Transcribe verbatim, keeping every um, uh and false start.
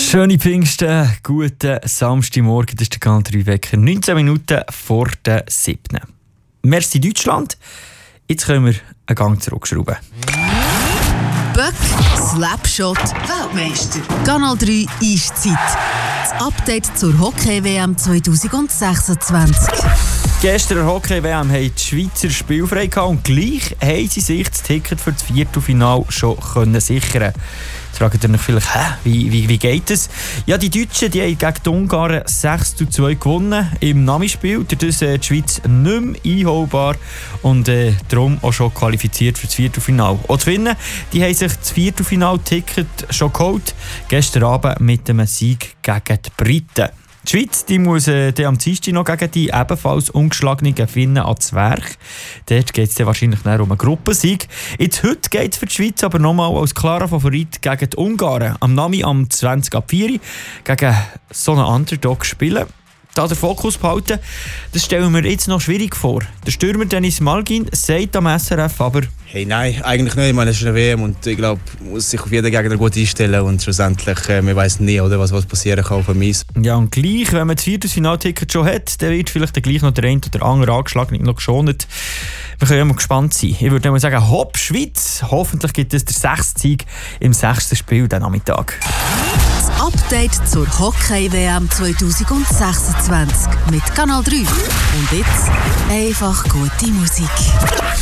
Schöne Pfingsten, guten Samstagmorgen, das ist der Kanal drei Wecker, neunzehn Minuten vor der siebten. Merci Deutschland, jetzt können wir einen Gang zurückschrauben. Böck, Slapshot, Weltmeister. Kanal drei Eiszeit. Das Update zur Hockey-W M zwanzig sechsundzwanzig. Gestern der Hockey-W M haben die Schweizer spielfrei gehabt und gleich haben sie sich das Ticket für das Viertelfinale schon können sichern. Jetzt fragt ihr euch vielleicht, hä, wie, wie, wie geht es? Ja, die Deutschen die haben gegen die Ungarn sechs zu zwei gewonnen im Nami-Spiel. Dadurch ist die Schweiz nicht mehr einholbar und äh, darum auch schon qualifiziert für das Viertelfinale. Auch die Finnen, die haben sich das Viertelfinale-Ticket schon geholt. Gestern Abend mit einem Sieg gegen die Briten. Die Schweiz die muss äh, am Dienstag noch gegen die ebenfalls ungeschlagenen Finnen ans Werk. Dort geht es wahrscheinlich um einen Gruppensieg. Jetzt heute geht es für die Schweiz aber nochmal als klarer Favorit gegen die Ungarn. Am Nami am zwanzig ab vier gegen so einen Underdog spielen. Da den Fokus behalten, das stellen wir jetzt noch schwierig vor. Der Stürmer Dennis Malgin sagt am S R F aber: Hey, nein, eigentlich nicht. Ich meine, es ist eine W M und ich glaube, man muss sich auf jeden Gegner gut einstellen und schlussendlich, äh, man weiss nie, oder, was, was passieren kann auf dem Eis. Ja, und gleich, wenn man das Viertelfinalticket schon hat, dann wird vielleicht dann gleich noch der eine oder andere angeschlagen noch geschont. Wir können ja mal gespannt sein. Ich würde mal sagen, hopp, Schweiz! Hoffentlich gibt es den sechsten Sieg im sechsten Spiel diesen Nachmittag. Das Update zur Hockey-W M zwanzig sechsundzwanzig mit Kanal drei. Und jetzt einfach gute Musik.